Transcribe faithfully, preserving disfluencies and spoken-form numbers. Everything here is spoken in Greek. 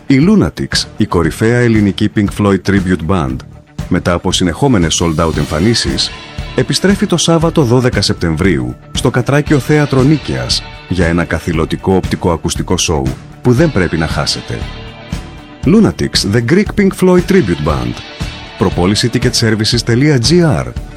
Η Lunatics, η κορυφαία ελληνική Pink Floyd Tribute Band, μετά από συνεχόμενες sold out εμφανίσεις, επιστρέφει το Σάββατο δώδεκα Σεπτεμβρίου στο Κατράκιο Θέατρο Νίκαιας για ένα καθηλωτικό οπτικοακουστικό σοου που δεν πρέπει να χάσετε. Lunatics, The Greek Pink Floyd Tribute Band. προπόληση ticket services τελεία τζι άρ